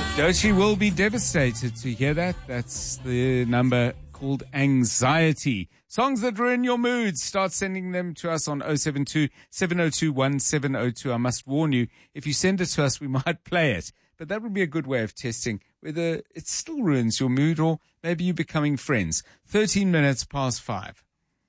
Doshi will be devastated to hear that. That's the number called Anxiety. Songs that ruin your mood. Start sending them to us on 072-702-1702. I must warn you, if you send it to us, we might play it. But that would be a good way of testing whether it still ruins your mood or maybe you're becoming friends. 13 minutes past 5.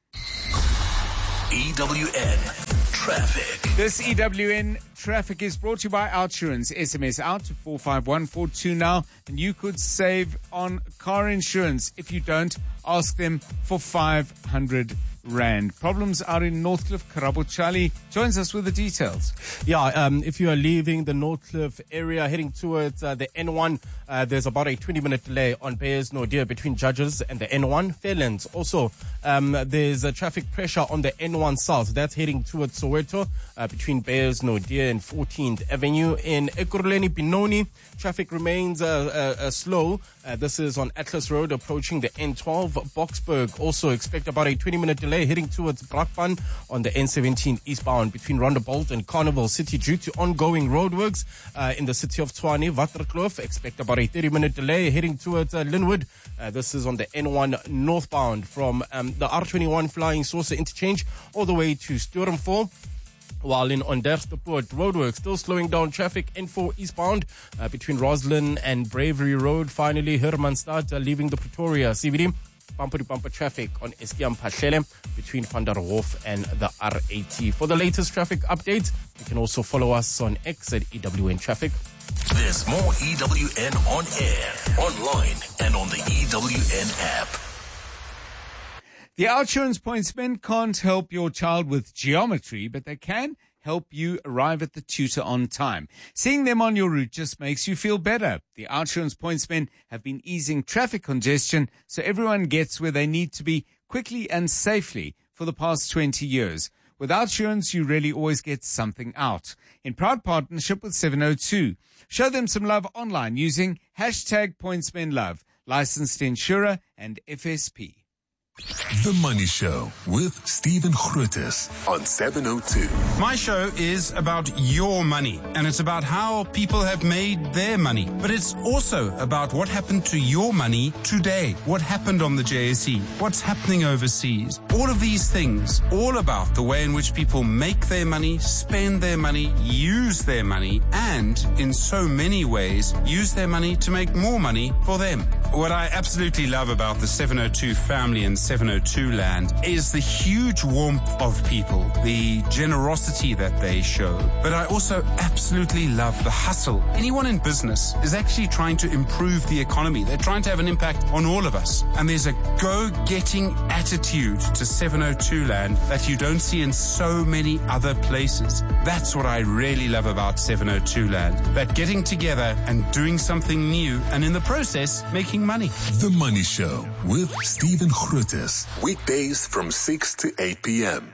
EWN Traffic. This EWN Traffic is brought to you by Outsurance. SMS out to 45142 now, and you could save on car insurance. If you don't, ask them for 500 Rand. Problems out in Northcliffe. Karabo Charlie joins us with the details. Yeah, if you are leaving the Northcliffe area, heading towards the N1, there's about a 20-minute delay on Beyers Naudé between Judges and the N1. Fairlands. Also, there's a traffic pressure on the N1 South. That's heading towards Soweto between Beyers Naudé and 14th Avenue. In Ekurhuleni Benoni, traffic remains slow. This is on Atlas Road approaching the N12. Boksburg also expect about a 20-minute delay heading towards Brakpan on the N17 eastbound between Rondebolt and Carnival City due to ongoing roadworks in the city of Tshwane. Waterkloof expect about a 30-minute delay heading towards Linwood. This is on the N1 northbound from the R21 Flying Saucer interchange all the way to Sturmfall. While in Onderstepoort, roadwork still slowing down traffic. N4 eastbound between Roslyn and Bravery Road. Finally, Hermanstad leaving the Pretoria CBD. Bumper-to-bumper traffic on Eskiam Pashele between Van der Hof and the R80. For the latest traffic updates, you can also follow us on X at EWN Traffic. There's more EWN on air, online, and on the EWN app. The Outsurance Pointsmen can't help your child with geometry, but they can help you arrive at the tutor on time. Seeing them on your route just makes you feel better. The Outsurance Pointsmen have been easing traffic congestion so everyone gets where they need to be quickly and safely for the past 20 years. With Outsurance, you really always get something out. In proud partnership with 702. Show them some love online using #PointsmenLove, licensed insurer and FSP. The Money Show with Stephen Grootes on 702. My show is about your money, and it's about how people have made their money. But it's also about what happened to your money today. What happened on the JSE? What's happening overseas? All of these things, all about the way in which people make their money, spend their money, use their money, and in so many ways, use their money to make more money for them. What I absolutely love about the 702 family and 702 land is the huge warmth of people, the generosity that they show. But I also absolutely love the hustle. Anyone in business is actually trying to improve the economy. They're trying to have an impact on all of us. And there's a go-getting attitude to 702 land that you don't see in so many other places. That's what I really love about 702 land. That getting together and doing something new and in the process making money. The Money Show with Stephen Grootes. Weekdays from 6 to 8 p.m.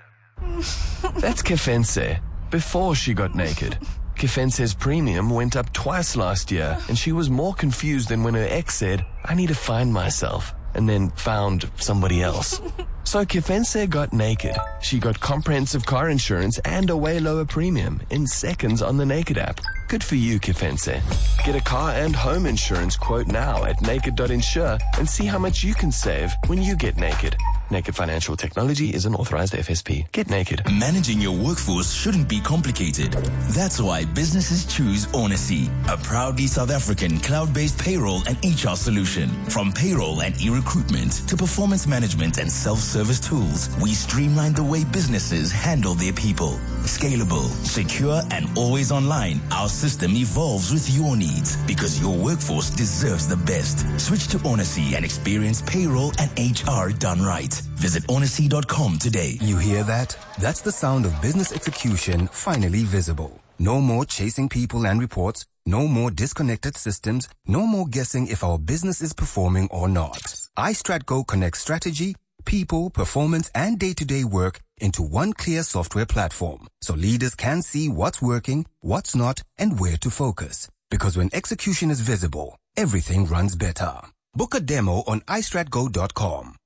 That's Kefense, before she got naked. Kefense's premium went up twice last year, and she was more confused than when her ex said, "I need to find myself," and then found somebody else. So Kefense got naked. She got comprehensive car insurance and a way lower premium in seconds on the Naked app. Good for you, Kefense. Get a car and home insurance quote now at naked.insure and see how much you can save when you get naked. Naked Financial Technology is an authorized FSP. Get naked. Managing your workforce shouldn't be complicated. That's why businesses choose Onacy, a proudly South African cloud-based payroll and HR solution. From payroll and e-recruitment to performance management and self-service tools, we streamline the way businesses handle their people. Scalable, secure, and always online, our system evolves with your needs because your workforce deserves the best. Switch to Onacy and experience payroll and HR done right. Visit onacy.com today. You hear that? That's the sound of business execution finally visible. No more chasing people and reports. No more disconnected systems. No more guessing if our business is performing or not. iStratGo connects strategy, people, performance, and day-to-day work into one clear software platform. So leaders can see what's working, what's not, and where to focus. Because when execution is visible, everything runs better. Book a demo on iStratGo.com.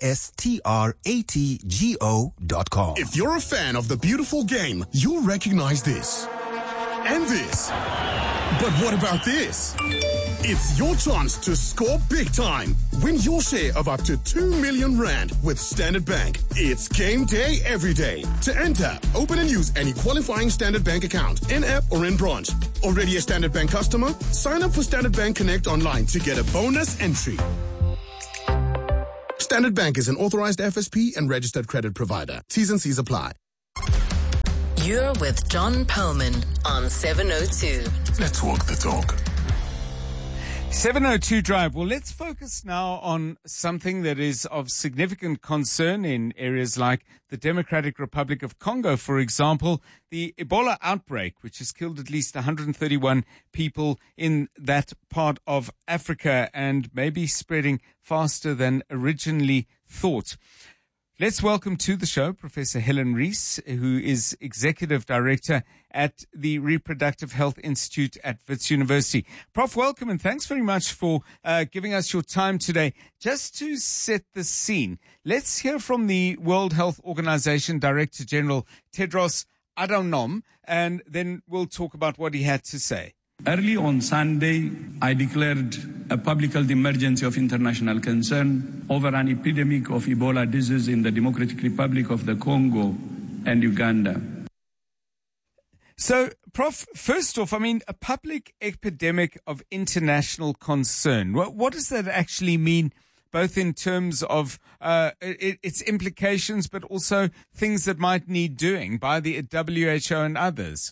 iStratgo.com. If you're a fan of the beautiful game, you'll recognize this. And this. But what about this? It's your chance to score big time. Win your share of up to 2 million rand with Standard Bank. It's game day every day. To enter, open and use any qualifying Standard Bank account, in-app or in branch. Already a Standard Bank customer? Sign up for Standard Bank Connect online to get a bonus entry. Standard Bank is an authorized FSP and registered credit provider. T's and C's apply. You're with John Perlman on 702. Let's walk the talk. 702 Drive. Well, let's focus now on something that is of significant concern in areas like the Democratic Republic of Congo, for example, the Ebola outbreak, which has killed at least 131 people in that part of Africa and may be spreading faster than originally thought. Let's welcome to the show Professor Helen Rees, who is Executive Director at the Reproductive Health Institute at Wits University. Prof, welcome and thanks very much for giving us your time today. Just to set the scene, let's hear from the World Health Organization Director General Tedros Adhanom, and then we'll talk about what he had to say. Early on Sunday, I declared a public health emergency of international concern over an epidemic of Ebola disease in the Democratic Republic of the Congo and Uganda. So, Prof, first off, a public epidemic of international concern. What does that actually mean, both in terms of its implications, but also things that might need doing by the WHO and others?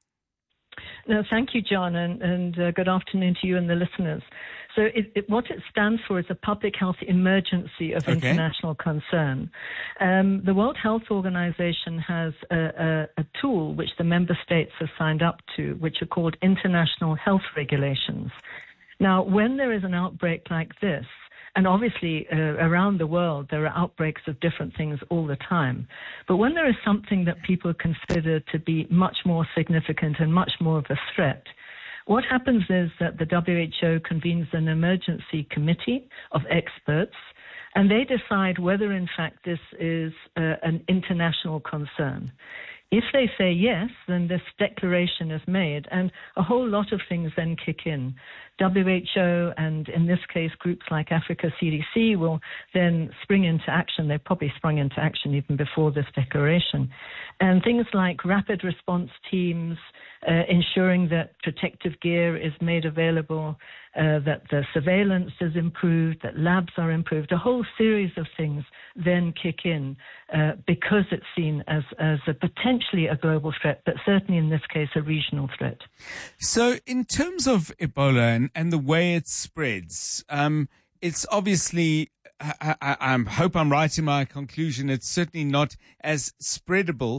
No, thank you, John, and good afternoon to you and the listeners. So what it stands for is a public health emergency of international concern. The World Health Organization has a tool which the member states have signed up to, which are called international health regulations. Now, when there is an outbreak like this, and obviously, around the world, there are outbreaks of different things all the time. But when there is something that people consider to be much more significant and much more of a threat, what happens is that the WHO convenes an emergency committee of experts, and they decide whether, in fact, this is an international concern. If they say yes, then this declaration is made, and a whole lot of things then kick in. WHO and, in this case, groups like Africa CDC will then spring into action. They've probably sprung into action even before this declaration. And things like rapid response teams, ensuring that protective gear is made available, that the surveillance is improved, that labs are improved. A whole series of things then kick in because it's seen as a potentially a global threat, but certainly in this case a regional threat. So in terms of Ebola and the way it spreads, it's obviously, I hope I'm right in my conclusion, it's certainly not as spreadable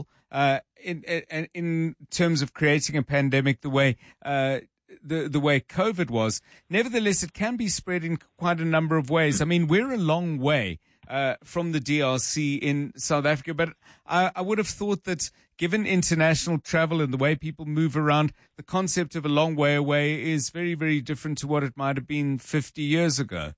in terms of creating a pandemic the way the way COVID was. Nevertheless, it can be spread in quite a number of ways. We're a long way from the DRC in South Africa, but I would have thought that given international travel and the way people move around, the concept of a long way away is very, very different to what it might have been 50 years ago.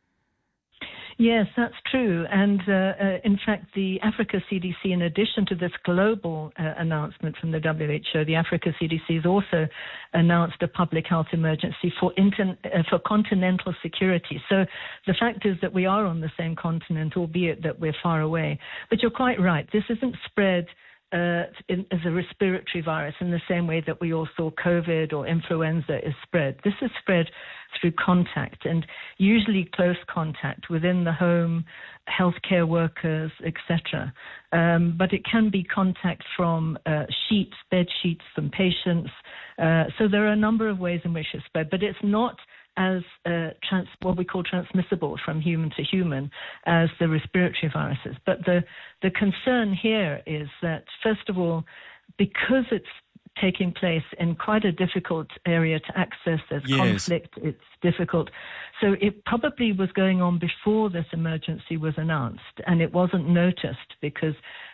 Yes, that's true. And in fact, the Africa CDC, in addition to this global announcement from the WHO, the Africa CDC has also announced a public health emergency for continental security. So the fact is that we are on the same continent, albeit that we're far away. But you're quite right. This isn't spread as a respiratory virus in the same way that we all saw COVID or influenza is spread. This is spread through contact, and usually close contact within the home, healthcare workers, etc. But it can be contact from sheets, bed sheets from patients. So there are a number of ways in which it's spread, but it's not as what we call transmissible from human to human as the respiratory viruses. But the concern here is that, first of all, because it's taking place in quite a difficult area to access, there's conflict, it's difficult. So it probably was going on before this emergency was announced, and it wasn't noticed because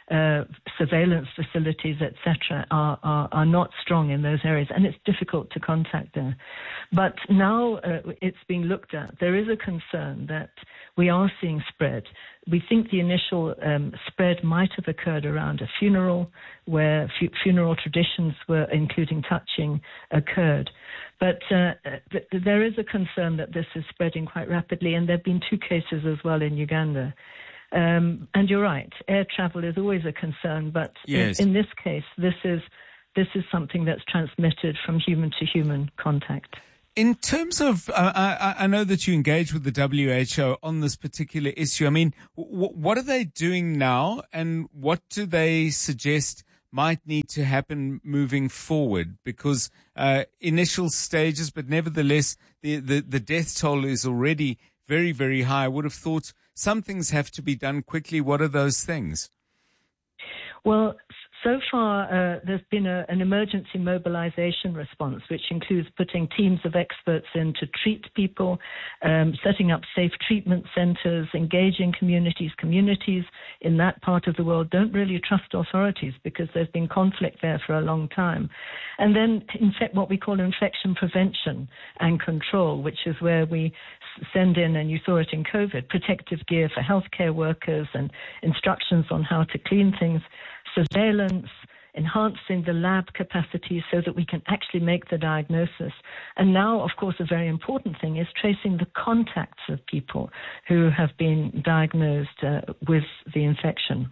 surveillance facilities, etc., are not strong in those areas, and it's difficult to contact there. But now it's being looked at. There is a concern that we are seeing spread. We think the initial spread might have occurred around a funeral, where funeral traditions were, including touching, occurred. But there is a concern that this is spreading quite rapidly, and there have been 2 cases as well in Uganda. And you're right, air travel is always a concern, but yes. in this case, this is something that's transmitted from human to human contact. In terms of, I know that you engage with the WHO on this particular issue. I mean, what are they doing now, and what do they suggest might need to happen moving forward? Because initial stages, but nevertheless, the death toll is already very, very high. I would have thought some things have to be done quickly. What are those things? Well, so far, there's been an emergency mobilization response, which includes putting teams of experts in to treat people, setting up safe treatment centers, engaging communities. Communities in that part of the world don't really trust authorities because there's been conflict there for a long time. And then, in fact, what we call infection prevention and control, which is where we send in, and you saw it in COVID, protective gear for healthcare workers and instructions on how to clean things, surveillance, enhancing the lab capacity so that we can actually make the diagnosis. And now, of course, a very important thing is tracing the contacts of people who have been diagnosed with the infection.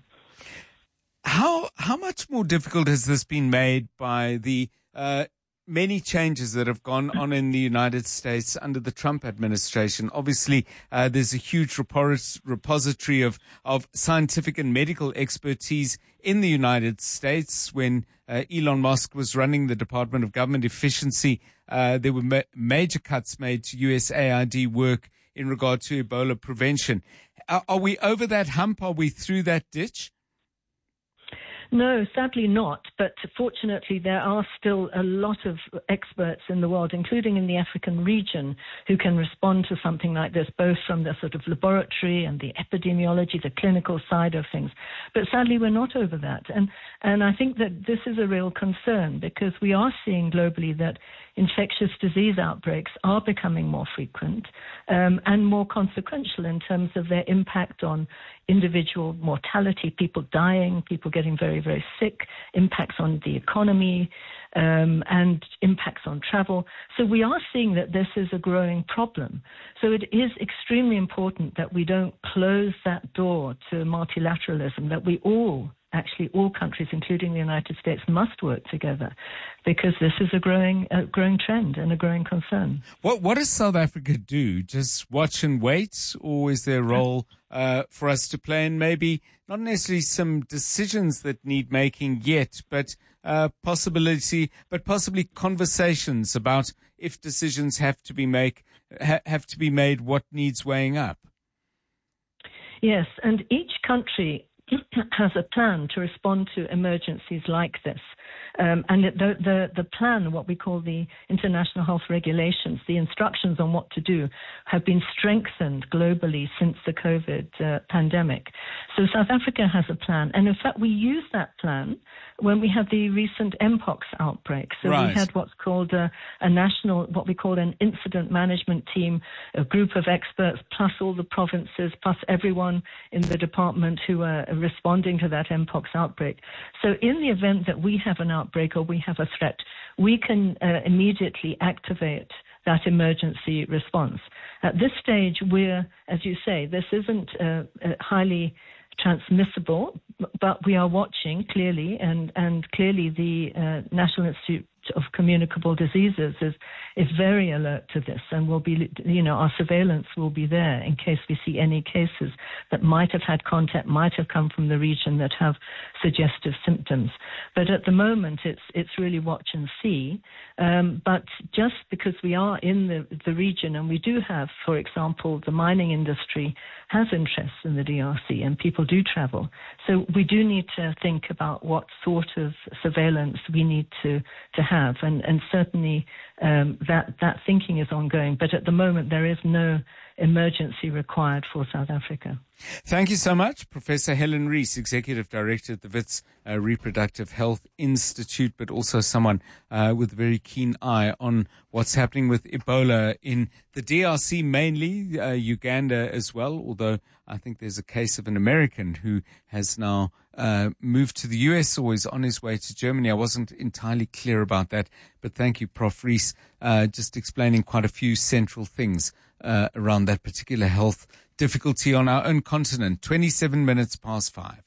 How much more difficult has this been made by the many changes that have gone on in the United States under the Trump administration? Obviously, there's a huge repository of scientific and medical expertise in the United States. When Elon Musk was running the Department of Government Efficiency, there were major cuts made to USAID work in regard to Ebola prevention. Are we over that hump? Are we through that ditch? No, sadly not. But fortunately, there are still a lot of experts in the world, including in the African region, who can respond to something like this, both from the sort of laboratory and the epidemiology, the clinical side of things. But sadly, we're not over that. And I think that this is a real concern, because we are seeing globally that infectious disease outbreaks are becoming more frequent and more consequential in terms of their impact on individual mortality, people dying, people getting very, very sick, impacts on the economy, and impacts on travel. So we are seeing that this is a growing problem. So it is extremely important that we don't close that door to multilateralism, that we all countries, including the United States, must work together, because this is a growing trend and a growing concern. What does South Africa do? Just watch and wait, or is there a role for us to play in maybe not necessarily some decisions that need making yet, but possibly conversations about if decisions have to be made, what needs weighing up? Yes, and each country has a plan to respond to emergencies like this. And the plan, what we call the international health regulations, the instructions on what to do, have been strengthened globally since the COVID pandemic. So South Africa has a plan. And in fact, we used that plan when we had the recent Mpox outbreak. So right. We had what's called a national, what we call an incident management team, a group of experts, plus all the provinces, plus everyone in the department who are responding to that Mpox outbreak. So in the event that we have an outbreak or we have a threat, we can immediately activate that emergency response. At this stage, we're, as you say, this isn't highly transmissible, but we are watching clearly, and clearly the National Institute of Communicable Diseases is very alert to this, and will be, our surveillance will be there in case we see any cases that might have had contact, might have come from the region, that have suggestive symptoms. But at the moment, it's really watch and see. But just because we are in the region, and we do have, for example, the mining industry has interests in the DRC, and people do travel. So we do need to think about what sort of surveillance we need to have, and certainly that thinking is ongoing. But at the moment, there is no emergency required for South Africa. Thank you so much, Professor Helen Rees, Executive Director at the Wits Reproductive Health Institute, but also someone with a very keen eye on what's happening with Ebola in the DRC, mainly Uganda as well, although I think there's a case of an American who has now moved to the US or is on his way to Germany. I wasn't entirely clear about that, but thank you, Prof. Rees, just explaining quite a few central things around that particular health difficulty on our own continent. 27 minutes past 5.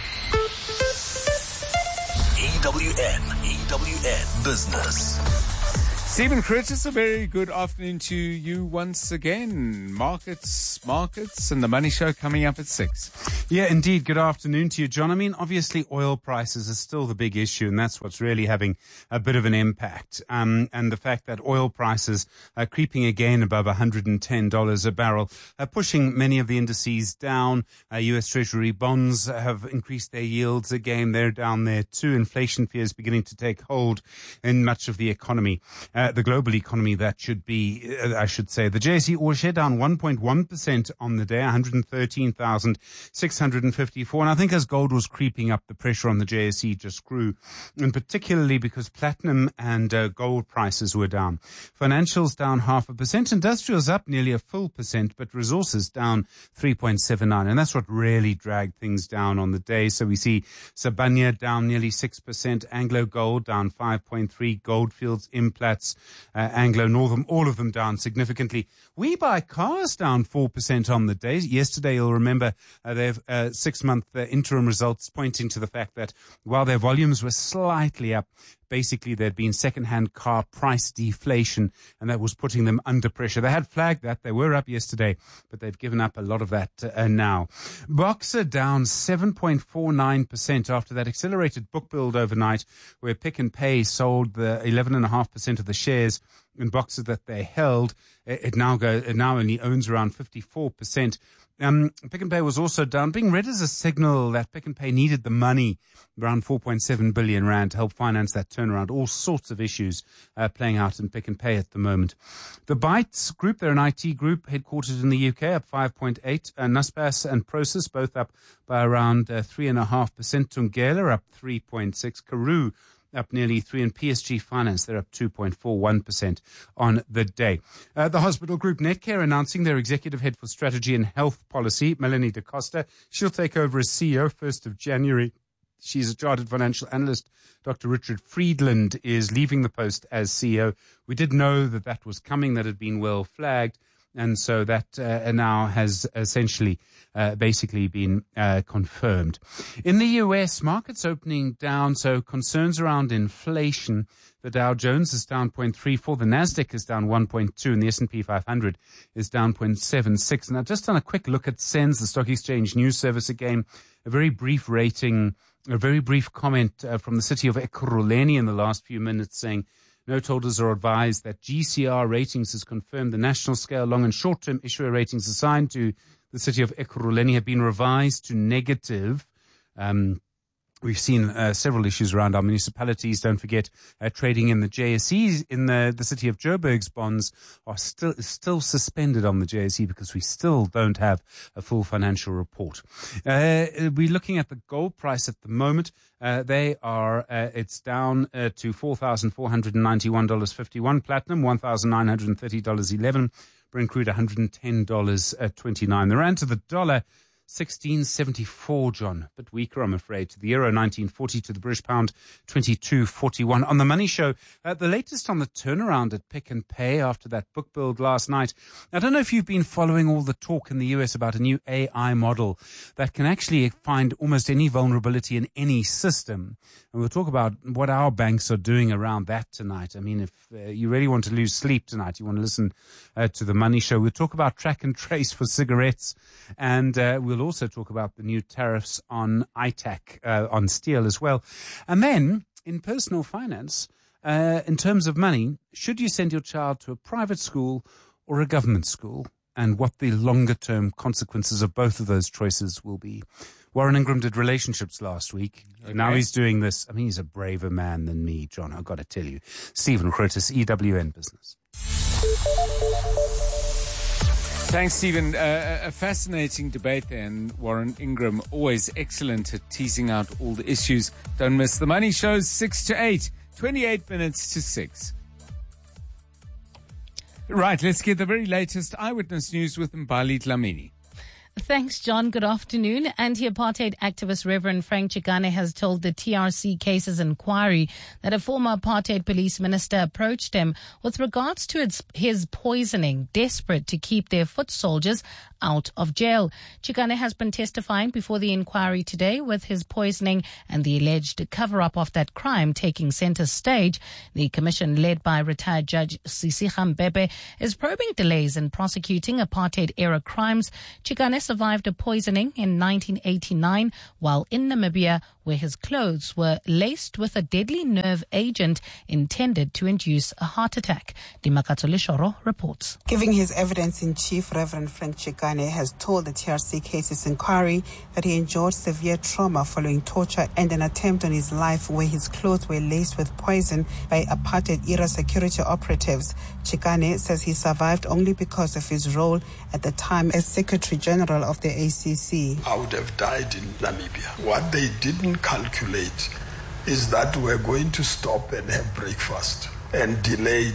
EWN Business. Stephen Curtis, a very good afternoon to you once again. Markets, and the Money Show coming up at 6. Yeah, indeed. Good afternoon to you, John. I mean, obviously oil prices are still the big issue, and that's what's really having a bit of an impact. And the fact that oil prices are creeping again above $110 a barrel, pushing many of the indices down. U.S. Treasury bonds have increased their yields again. They're down there too. Inflation fears beginning to take hold in much of the economy. The global economy, that should be, I should say. The JSE All Share down 1.1% on the day, 113,654. And I think as gold was creeping up, the pressure on the JSE just grew, and particularly because platinum and gold prices were down. Financials down 0.5%, industrials up nearly 1%, but resources down 3.79%. And that's what really dragged things down on the day. So we see Sibanye down nearly 6%, Anglo Gold down 5.3%, Goldfields, Implats, Anglo Northern, all of them down significantly. We Buy Cars down 4% on the day. Yesterday, you'll remember, they have 6-month interim results pointing to the fact that while their volumes were slightly up, basically there'd been second-hand car price deflation, and that was putting them under pressure. They had flagged that. They were up yesterday, but they've given up a lot of that now. Boxer down 7.49% after that accelerated book build overnight, where Pick n Pay sold the 11.5% of the shares in Boxer that they held. It now only owns around 54%. Pick n Pay was also down, being read as a signal that Pick n Pay needed the money, around 4.7 billion rand, to help finance that turnaround. All sorts of issues playing out in Pick n Pay at the moment. The Bytes Group, they're an IT group headquartered in the UK, up 5.8%. Naspers and Prosus both up by around 3.5%. Tungela up 3.6%. Karoo up nearly 3%, and PSG Finance, they're up 2.41% on the day. The hospital group Netcare announcing their executive head for strategy and health policy, Melanie Da Costa. She'll take over as CEO 1st of January. She's a chartered financial analyst. Dr. Richard Friedland is leaving the post as CEO. We did know that was coming, that had been well flagged. And so that now has essentially basically been confirmed. In the U.S., markets opening down, so concerns around inflation. The Dow Jones is down 0.34, the Nasdaq is down 1.2, and the S&P 500 is down 0.76. And I've just done a quick look at SENS, the Stock Exchange News Service again. A very brief comment from the city of Ekurhuleni in the last few minutes saying, note holders are advised that GCR Ratings has confirmed the national scale long and short-term issuer ratings assigned to the city of Ekurhuleni have been revised to negative. We've seen several issues around our municipalities. Don't forget, trading in the JSEs in the city of Joburg's bonds are still suspended on the JSE because we still don't have a full financial report. We're looking at the gold price at the moment. It's down to $4,491.51. Platinum, $1,930.11. Brent crude, $110.29. The rand to the dollar, 16.74, John. A bit weaker, I'm afraid. To the euro, 19.40. To the British pound, 22.41. On the Money Show, the latest on the turnaround at Pick n Pay after that book build last night. I don't know if you've been following all the talk in the US about a new AI model that can actually find almost any vulnerability in any system. And we'll talk about what our banks are doing around that tonight. I mean, if you really want to lose sleep tonight, you want to listen to the Money Show. We'll talk about track and trace for cigarettes, and we'll also talk about the new tariffs on ITAC, on steel as well. And then, in personal finance, in terms of money, should you send your child to a private school or a government school, and what the longer-term consequences of both of those choices will be. Warren Ingram did relationships last week. Okay. Now he's doing this. I mean, he's a braver man than me, John, I've got to tell you. Stephen Curtis, EWN Business. Thanks, Stephen. A fascinating debate there, and Warren Ingram, always excellent at teasing out all the issues. Don't miss the Money Shows, 6 to 8, 28 minutes to 6. Right, let's get the very latest eyewitness news with Mbali Dlamini. Thanks, John. Good afternoon. Anti-apartheid activist Reverend Frank Chikane has told the TRC Cases Inquiry that a former apartheid police minister approached him with regards to his poisoning, desperate to keep their foot soldiers out of jail. Chikane has been testifying before the inquiry today, with his poisoning and the alleged cover-up of that crime taking center stage. The commission, led by retired Judge Sisiga Mbebe, is probing delays in prosecuting apartheid-era crimes. Chikane survived a poisoning in 1989 while in Namibia, where his clothes were laced with a deadly nerve agent intended to induce a heart attack. Dimakato Lishoro reports. Giving his evidence in chief, Reverend Frank Chikane has told the TRC Cases Inquiry that he endured severe trauma following torture and an attempt on his life where his clothes were laced with poison by apartheid-era security operatives. Chikane says he survived only because of his role at the time as Secretary General of the ACC. I would have died in Namibia. What they didn't calculate is that we're going to stop and have breakfast, and delayed,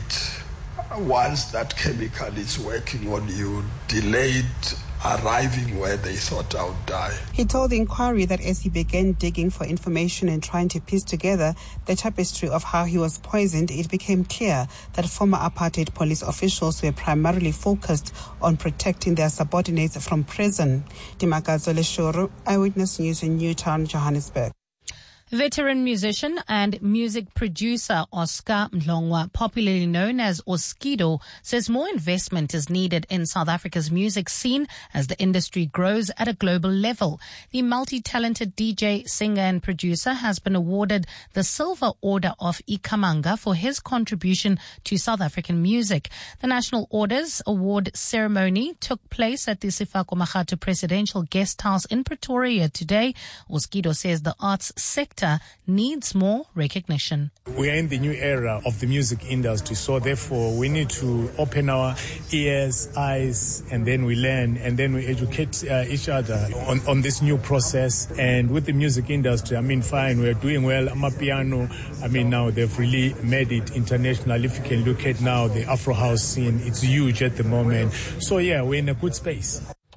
once that chemical is working on you, delayed arriving where they thought I would die. He told the inquiry that as he began digging for information and trying to piece together the tapestry of how he was poisoned, it became clear that former apartheid police officials were primarily focused on protecting their subordinates from prison. Dimakazo Leshoro, Eyewitness News in Newtown, Johannesburg. Veteran musician and music producer Oscar Mlongwa, popularly known as Oskido, says more investment is needed in South Africa's music scene as the industry grows at a global level. The multi-talented DJ, singer and producer has been awarded the Silver Order of Ikamanga for his contribution to South African music. The National Orders Award ceremony took place at the Sefako Mahato Presidential Guest House in Pretoria today. Oskido says the arts sector needs more recognition. We are in the new era of the music industry, so therefore we need to open our ears, eyes, and then we learn, and then we educate each other on this new process. And with the music industry, fine, we're doing well. Amapiano, now they've really made it international. If you can look at now the Afro house scene, it's huge at the moment. So yeah, we're in a good space.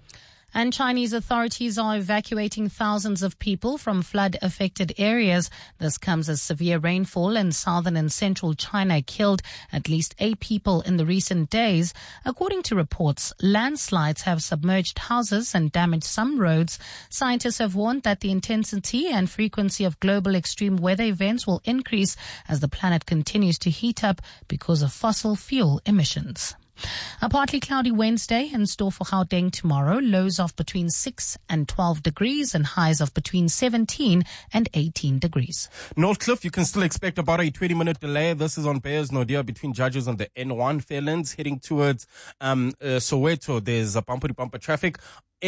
And Chinese authorities are evacuating thousands of people from flood-affected areas. This comes as severe rainfall in southern and central China killed at least 8 people in the recent days. According to reports, landslides have submerged houses and damaged some roads. Scientists have warned that the intensity and frequency of global extreme weather events will increase as the planet continues to heat up because of fossil fuel emissions. A partly cloudy Wednesday in store for Gauteng tomorrow. Lows of between 6 and 12 degrees and highs of between 17 and 18 degrees. Northcliffe, you can still expect about a 20-minute delay. This is on Beyers Naudé between Judges on the N1. Fairlands heading towards Soweto. There's a bumper-to-bumper traffic.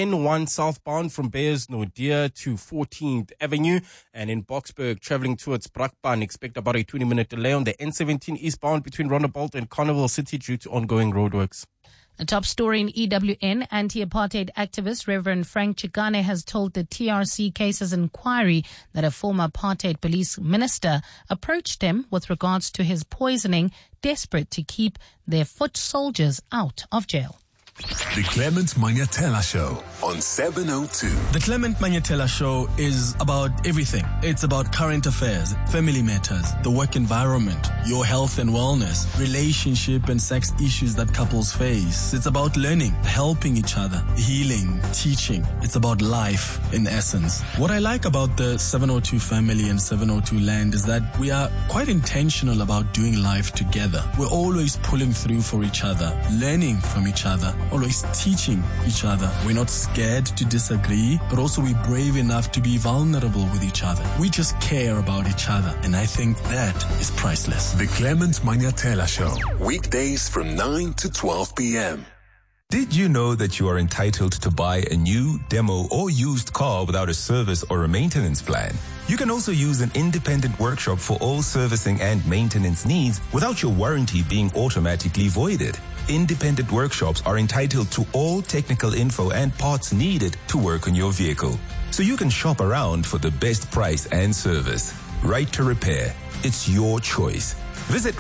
N1 southbound from Beyers Naudé to 14th Avenue, and in Boksburg traveling towards Brakpan, expect about a 20-minute delay on the N17 eastbound between Rondebolt and Carnival City due to ongoing roadworks. A top story in EWN, anti-apartheid activist Reverend Frank Chikane has told the TRC Cases Inquiry that a former apartheid police minister approached him with regards to his poisoning, desperate to keep their foot soldiers out of jail. The Clement Manyatela Show on 702. The Clement Manyatela Show is about everything. It's about current affairs, family matters, the work environment, your health and wellness, relationship and sex issues that couples face. It's about learning, helping each other, healing, teaching. It's about life in essence. What I like about the 702 family and 702 land is that we are quite intentional about doing life together. We're always pulling through for each other, learning from each other, always teaching each other. We're not scared to disagree, but also we're brave enough to be vulnerable with each other. We just care about each other, and I think that is priceless. The Clement Manyatela Show, weekdays from 9 to 12 p.m. Did you know that you are entitled to buy a new, demo, or used car without a service or a maintenance plan? You can also use an independent workshop for all servicing and maintenance needs without your warranty being automatically voided. Independent workshops are entitled to all technical info and parts needed to work on your vehicle, so you can shop around for the best price and service. Right to Repair. It's your choice. Visit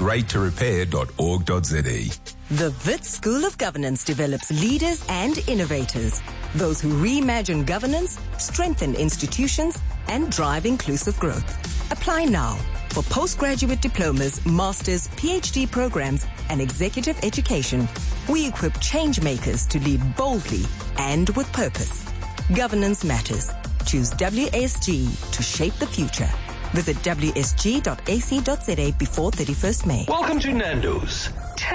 righttorepair.org.za. The Wits School of Governance develops leaders and innovators, those who reimagine governance, strengthen institutions, and drive inclusive growth. Apply now for postgraduate diplomas, masters, PhD programs, and executive education. We equip change makers to lead boldly and with purpose. Governance matters. Choose WSG to shape the future. Visit wsg.ac.za before 31st May. Welcome to Nando's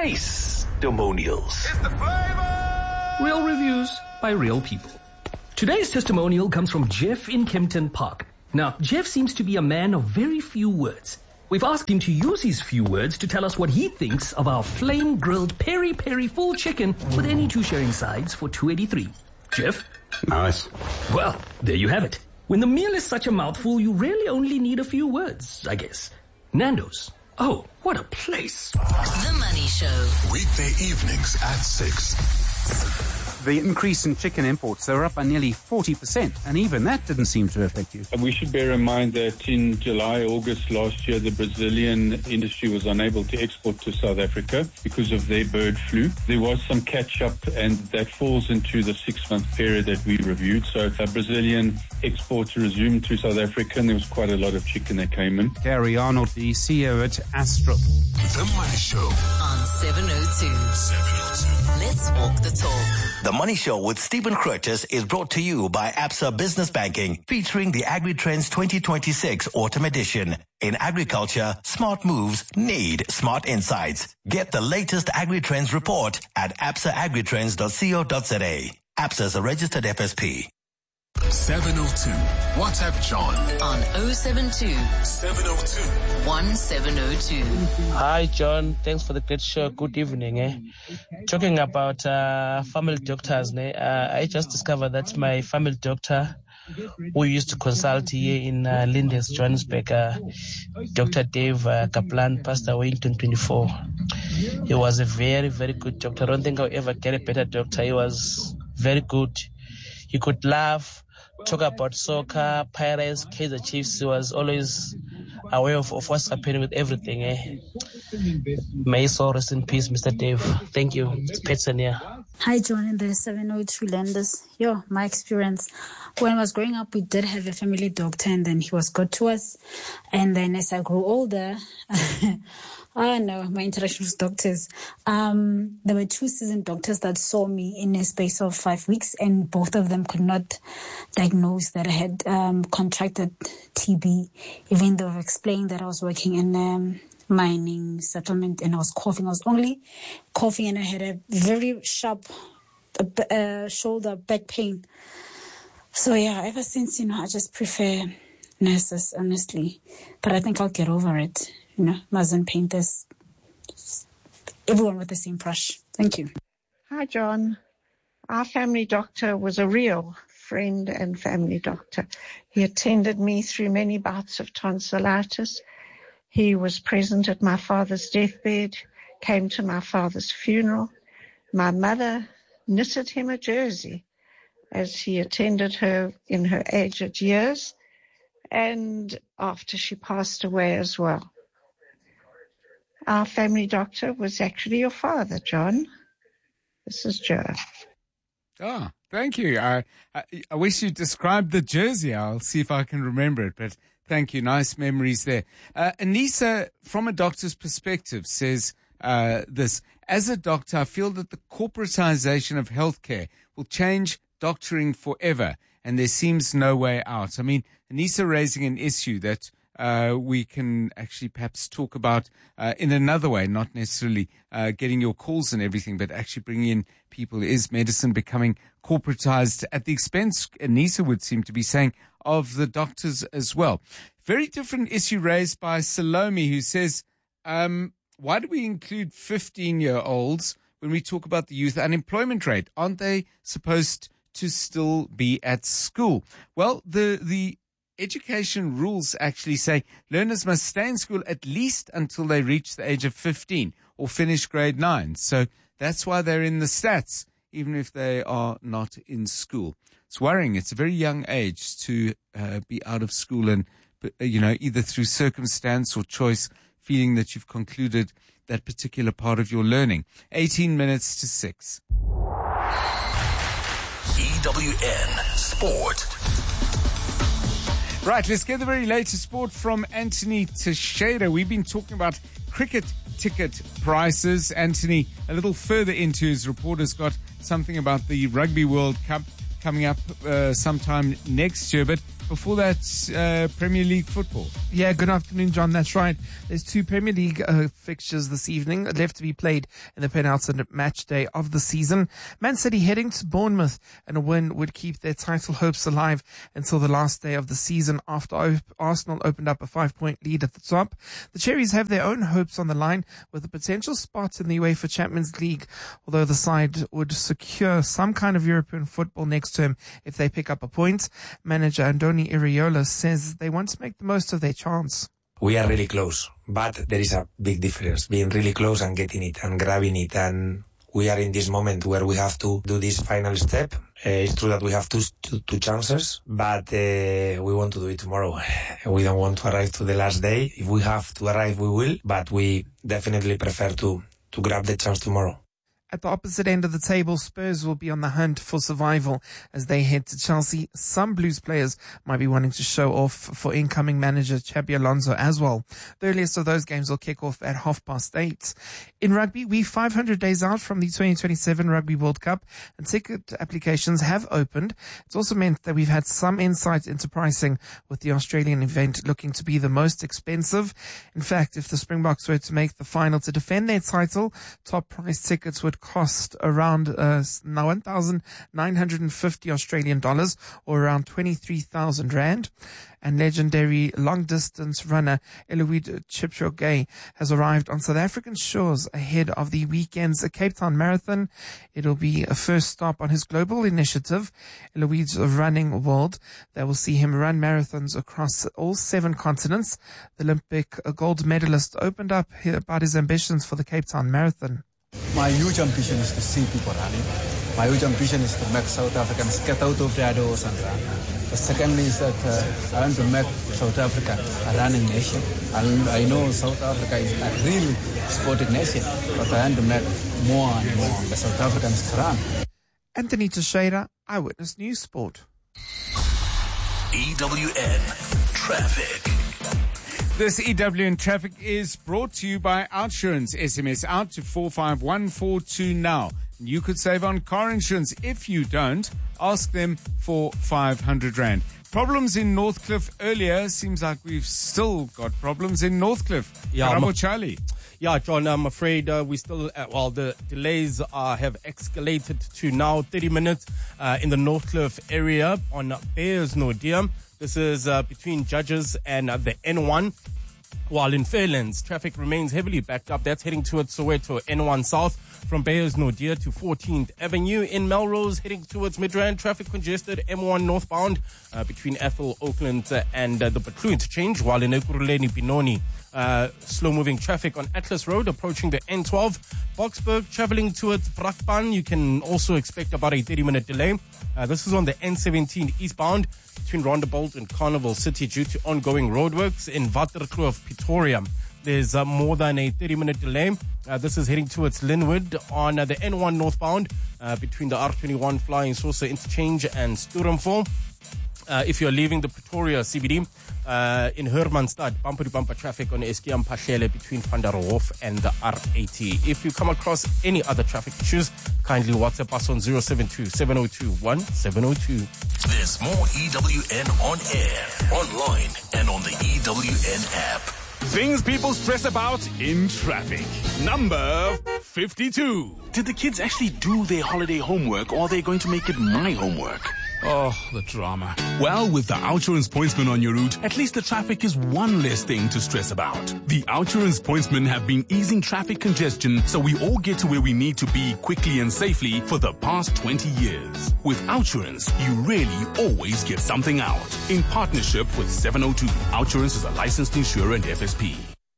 Taste-Demonials. Real reviews by real people. Today's testimonial comes from Jeff in Kempton Park. Now, Jeff seems to be a man of very few words. We've asked him to use his few words to tell us what he thinks of our flame-grilled peri-peri full chicken with any two sharing sides for $2.83. Jeff? Nice. Well, there you have it. When the meal is such a mouthful, you really only need a few words, I guess. Nando's. Oh, what a place. The Money Show. Weekday evenings at 6. The increase in chicken imports, they were up by nearly 40%, and even that didn't seem to affect you. We should bear in mind that in July, August last year, the Brazilian industry was unable to export to South Africa because of their bird flu. There was some catch-up, and that falls into the 6-month period that we reviewed. So Brazilian exports resumed to South Africa, and there was quite a lot of chicken that came in. Gary Arnold, the CEO at Astral. The Money Show. On 702. Let's walk the talk. The Money Show with Stephen Curtis is brought to you by Absa Business Banking, featuring the AgriTrends 2026 Autumn Edition. In agriculture, smart moves need smart insights. Get the latest AgriTrends report at absaagritrends.co.za. Absa is a registered FSP. 702. WhatsApp John on 072 702 1702. Hi John, thanks for the great show. Good evening. Talking about family doctors, I just discovered that my family doctor who used to consult here in Lindes, Johannesburg, Dr. Dave Kaplan, passed away in 2024. He was a very, very good doctor. I don't think I'll ever get a better doctor. He was very good. He could laugh, talk about soccer, Pirates, Kaizer Chiefs. He was always aware of what's happening with everything. May his soul rest in peace, Mr. Dave. Thank you. It's Petson here. Hi, John, in the 702 Landers. My experience. When I was growing up, we did have a family doctor, and then he was good to us. And then as I grew older, my interaction with doctors. There were 2 seasoned doctors that saw me in a space of 5 weeks, and both of them could not diagnose that I had contracted TB, even though I've explained that I was working in mining settlement and I was coughing. I was only coughing, and I had a very sharp shoulder back pain. So ever since, I just prefer nurses, honestly. But I think I'll get over it. Mustn't paint us, everyone with the same brush. Thank you. Hi, John. Our family doctor was a real friend and family doctor. He attended me through many bouts of tonsillitis. He was present at my father's deathbed, came to my father's funeral. My mother knitted him a jersey as he attended her in her aged years and after she passed away as well. Our family doctor was actually your father, John. This is Joe. Oh, thank you. I wish you described the jersey. I'll see if I can remember it, but thank you. Nice memories there. Anissa, from a doctor's perspective, says this. As a doctor, I feel that the corporatization of healthcare will change doctoring forever, and there seems no way out. I mean, Anissa raising an issue that we can actually perhaps talk about in another way, not necessarily getting your calls and everything, but actually bringing in people. Is medicine becoming corporatized at the expense, Anissa would seem to be saying, of the doctors as well? Very different issue raised by Salome, who says, why do we include 15-year-olds when we talk about the youth unemployment rate? Aren't they supposed to still be at school? Well, the education rules actually say learners must stay in school at least until they reach the age of 15 or finish grade 9. So that's why they're in the stats, even if they are not in school. It's worrying. It's a very young age to be out of school and, either through circumstance or choice, feeling that you've concluded that particular part of your learning. 18 minutes to 6. EWN Sport. Right, let's get the very latest sport from Anthony Teixeira. We've been talking about cricket ticket prices. Anthony, a little further into his report, has got something about the Rugby World Cup coming up sometime next year. But before that, Premier League football. Yeah, good afternoon, John. That's right. There's 2 Premier League fixtures this evening left to be played in the penultimate match day of the season. Man City heading to Bournemouth, and a win would keep their title hopes alive until the last day of the season after Arsenal opened up a 5-point lead at the top. The Cherries have their own hopes on the line with a potential spot in the UEFA Champions League, although the side would secure some kind of European football next term if they pick up a point. Manager Andoni Iraola says they want to make the most of their chance. We are really close, but there is a big difference being really close and getting it and grabbing it. And we are in this moment where we have to do this final step. It's true that we have two chances, but we want to do it tomorrow. We don't want to arrive to the last day. If we have to arrive, we will, but we definitely prefer to grab the chance tomorrow. At the opposite end of the table, Spurs will be on the hunt for survival as they head to Chelsea. Some Blues players might be wanting to show off for incoming manager Xabi Alonso as well. The earliest of those games will kick off at 8:30. In rugby, we're 500 days out from the 2027 Rugby World Cup, and ticket applications have opened. It's also meant that we've had some insight into pricing, with the Australian event looking to be the most expensive. In fact, if the Springboks were to make the final to defend their title, top price tickets would cost around 1,950 Australian dollars, or around 23,000 rand. And legendary long-distance runner Eliud Kipchoge has arrived on South African shores ahead of the weekend's Cape Town Marathon. It'll be a first stop on his global initiative, Eliud's Running World, that will see him run marathons across all 7 continents. The Olympic gold medalist opened up about his ambitions for the Cape Town Marathon. My huge ambition is to see people running. My huge ambition is to make South Africans get out of their doors and run. The second is that I want to make South Africa a running nation. I know South Africa is a real sporting nation, but I want to make more and more the South Africans to run. Anthony Teixeira, Eyewitness News Sport. EWN Traffic. This EWN Traffic is brought to you by Outsurance. SMS out to 45142 now. You could save on car insurance. If you don't, ask them for 500 Rand. Problems in Northcliffe earlier. Seems like we've still got problems in Northcliffe. Bravo, Charlie. Yeah, John, I'm afraid we still, the delays have escalated to now 30 minutes in the Northcliffe area on Bearsnodia. This is between Judges and the N1. While in Fairlands, traffic remains heavily backed up. That's heading towards Soweto, N1 South, from Bearsnodia to 14th Avenue. In Melrose, heading towards Midrand, traffic congested, M1 northbound between Ethel, Oakland and the Butlu interchange. While in Ekurhuleni, Benoni, slow-moving traffic on Atlas Road approaching the N12. Boksburg traveling towards Brakpan. You can also expect about a 30-minute delay. This is on the N17 eastbound between Rondebolt and Carnival City due to ongoing roadworks. In Waterkloof, Pretoria, there's more than a 30-minute delay. This is heading towards Linwood on the N1 northbound between the R21 Flying Saucer interchange and Sturmville. If you're leaving the Pretoria CBD, in Hermanstad, bumper-to-bumper traffic on Eskiam Pashele between Van der Hof and the R80. If you come across any other traffic issues, kindly WhatsApp us on 072-702-1702. There's more EWN on air, online, and on the EWN app. Things people stress about in traffic. Number 52. Did the kids actually do their holiday homework, or are they going to make it my homework? Oh, the drama. Well, with the Outsurance Pointsman on your route, at least the traffic is one less thing to stress about. The Outsurance Pointsmen have been easing traffic congestion so we all get to where we need to be quickly and safely for the past 20 years. With Outsurance, you really always get something out. In partnership with 702, Outsurance is a licensed insurer and FSP.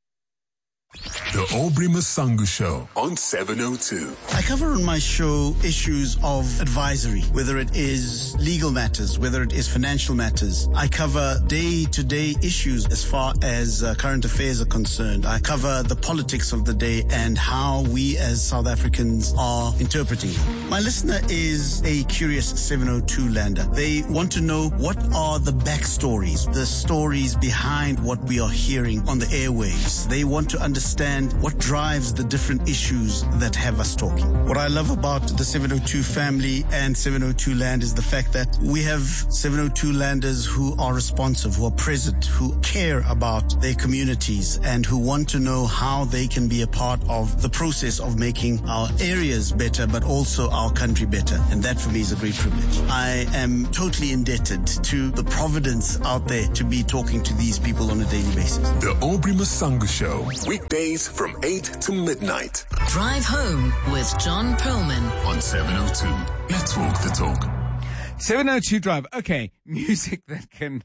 The Aubrey Masangu Show on 702. I cover on my show issues of advisory, whether it is legal matters, whether it is financial matters. I cover day-to-day issues as far as current affairs are concerned. I cover the politics of the day and how we as South Africans are interpreting it. My listener is a curious 702 lander. They want to know what are the backstories, the stories behind what we are hearing on the airwaves. They want to understand what drives the different issues that have us talking. What I love about the 702 family and 702 Land is the fact that we have 702 landers who are responsive, who are present, who care about their communities and who want to know how they can be a part of the process of making our areas better, but also our country better. And that for me is a great privilege. I am totally indebted to the providence out there to be talking to these people on a daily basis. The Aubrey Masangu Show, weekdays from 8 to midnight. Drive home with John Perlman on 702. Let's walk the talk. 702 Drive. Okay, music that can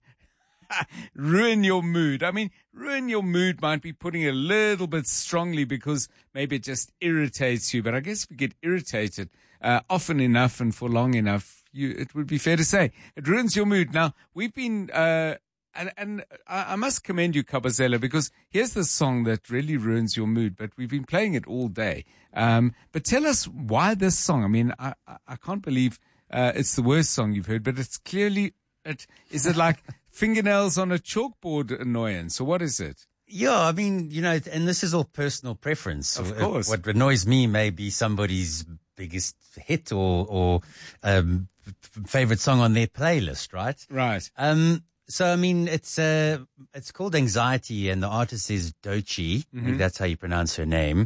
ruin your mood. I mean, ruin your mood might be putting it a little bit strongly because maybe it just irritates you. But I guess if you get irritated often enough and for long enough, it would be fair to say it ruins your mood. Now, we've been... And I must commend you, Kabazela, because here's the song that really ruins your mood, but we've been playing it all day. But tell us why this song. I mean, I can't believe it's the worst song you've heard, but it's clearly, is it like fingernails on a chalkboard annoyance, or what is it? Yeah, I mean, you know, and this is all personal preference. Of course. What annoys me may be somebody's biggest hit or favorite song on their playlist, right? Right. So, I mean, it's called Anxiety, and the artist is Doechii. I think that's how you pronounce her name.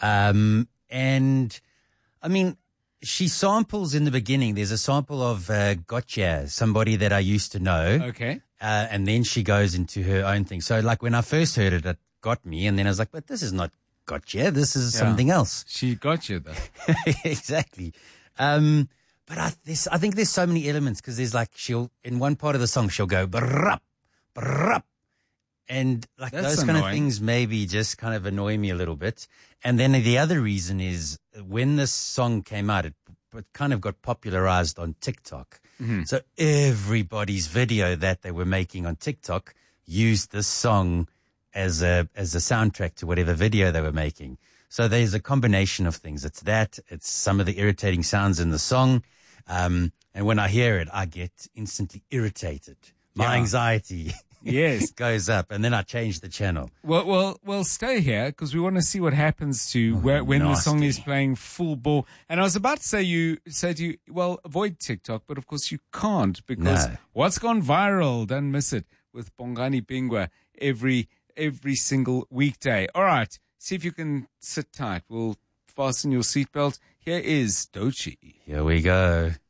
And, I mean, she samples in the beginning. There's a sample of Gotcha, somebody that I used to know. Okay. And then she goes into her own thing. So, like, when I first heard it, it got me. And then I was like, but this is not Gotcha. This is something else. She got you, though. Exactly. But I think there's so many elements because there's like in one part of the song she'll go brrrap, brrrap, and like That's those annoying. kind of things maybe just kind of annoy me a little bit. And then the other reason is when this song came out, it kind of got popularized on TikTok. Mm-hmm. So everybody's video that they were making on TikTok used this song as a soundtrack to whatever video they were making. So there's a combination of things. It's some of the irritating sounds in the song. And when I hear it, I get instantly irritated. My anxiety goes up, and then I change the channel. Well, stay here because we want to see what happens to when the song is playing full bore. And I was about to say to you, well, avoid TikTok, but of course you can't because what's gone viral, don't miss it, with Bongani Pingwa every single weekday. All right, see if you can sit tight. We'll fasten your seatbelt. Here is Doechii. Here we go.